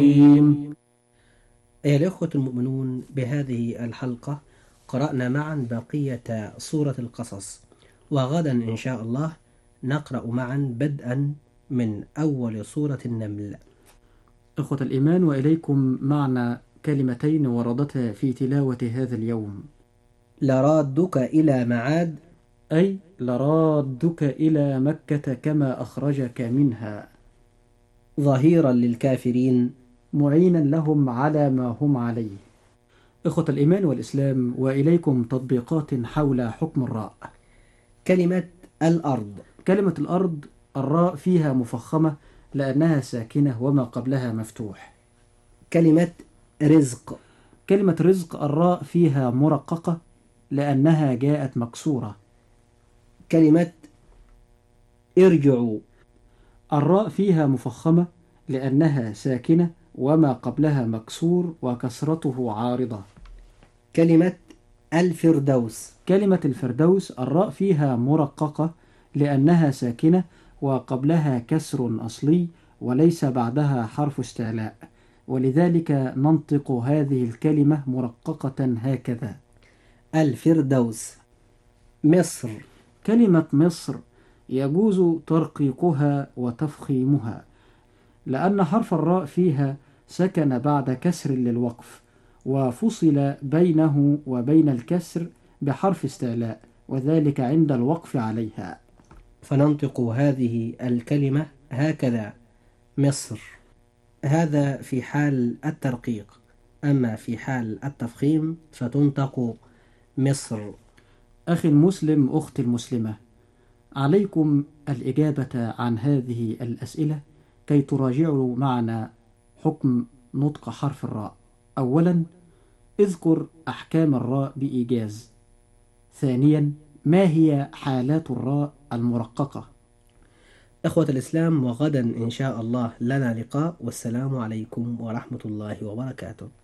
أيها الأخوة المؤمنون، بهذه الحلقة قرأنا معا بقية سورة القصص، وغدا إن شاء الله نقرأ معا بدءا من أول سورة النمل. إخوة الإيمان، وإليكم معنا كلمتين وردتا في تلاوة هذا اليوم، لرادك إلى معاد، أي لرادك إلى مكة كما أخرجك منها، ظهيرا للكافرين، معينا لهم على ما هم عليه. إخوة الإيمان والإسلام، وإليكم تطبيقات حول حكم الراء. كلمة الأرض. كلمة الأرض، الراء فيها مفخمة لأنها ساكنة وما قبلها مفتوح. كلمة رزق. كلمة رزق، الراء فيها مرققة لأنها جاءت مكسورة. كلمة ارجعوا. الراء فيها مفخمة لأنها ساكنة وما قبلها مكسور وكسرته عارضة. كلمة الفردوس. كلمة الفردوس، الراء فيها مرققة لأنها ساكنة وقبلها كسر أصلي وليس بعدها حرف استعلاء، ولذلك ننطق هذه الكلمة مرققة هكذا: الفردوس. مصر. كلمة مصر يجوز ترقيقها وتفخيمها لأن حرف الراء فيها سكن بعد كسر للوقف، وفصل بينه وبين الكسر بحرف استعلاء، وذلك عند الوقف عليها. فننطق هذه الكلمة هكذا: مصر. هذا في حال الترقيق، أما في حال التفخيم فتنطق مصر. أخي المسلم، أختي المسلمة، عليكم الإجابة عن هذه الأسئلة كي تراجعوا معنا حكم نطق حرف الراء. أولا، اذكر أحكام الراء بإيجاز. ثانيا، ما هي حالات الراء المرققة؟ إخوة الإسلام، وغدا إن شاء الله لنا لقاء، والسلام عليكم ورحمة الله وبركاته.